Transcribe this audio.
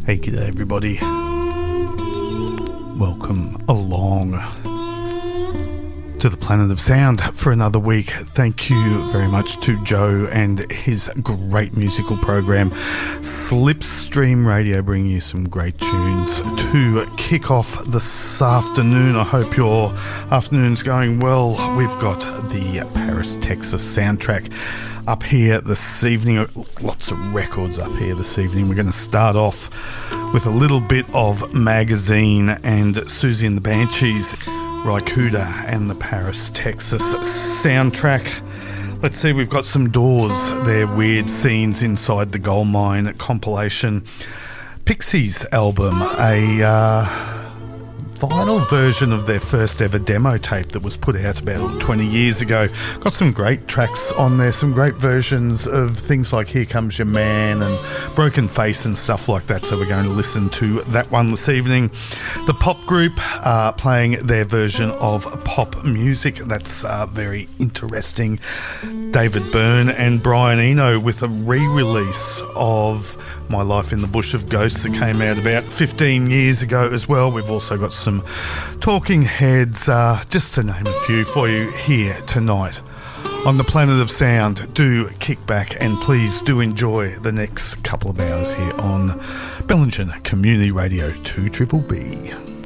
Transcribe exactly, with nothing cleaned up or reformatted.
Hey, g'day everybody. Welcome along to the Planet of Sound for another week. Thank you very much to Joe and his great musical program, Slipstream Radio, bringing you some great tunes to kick off this afternoon. I hope your afternoon's going well. We've got the Paris, Texas soundtrack up here this evening. Lots of records up here this evening. We're going to start off with a little bit of Magazine and Susie and the Banshees, Raikuda and the Paris, Texas soundtrack. Let's see, we've got some Doors, their Weird Scenes Inside the Gold Mine compilation. Pixies album, a uh, vinyl version of their first ever demo tape that was put out about twenty years ago. Got some great tracks on there, some great versions of things like Here Comes Your Man and Broken Face and stuff like that, so we're going to listen to that one this evening. The Pop Group are playing their version of pop music. That's uh, very interesting. David Byrne and Brian Eno with a re-release of My Life in the Bush of Ghosts that came out about fifteen years ago as well. We've also got some Talking Heads, uh, just to name a few for you here tonight on the Planet of Sound. Do kick back and please do enjoy the next couple of hours here on Bellingen Community Radio two B B B.